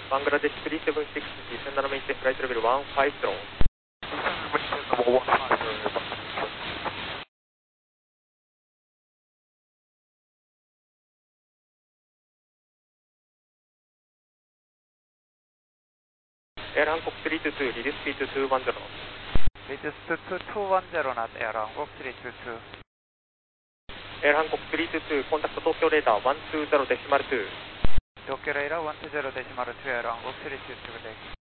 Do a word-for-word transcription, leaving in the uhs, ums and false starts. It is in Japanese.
バングラデシュスリーセブンシックス、ディセンダーメインテフライトレベルワンファイブゼロ。エアランコクスリーツーツー、リディスピートツーワンゼロ。 リディスピートツーワンゼロなエアランコクスリーツーツー。 エアランコクスリーツーツー、コンタクト東京レーダーワンツーゼロデシマルツー。 東京レーダーワンツーゼロデシマルツーエアランコクスリーツーツーです。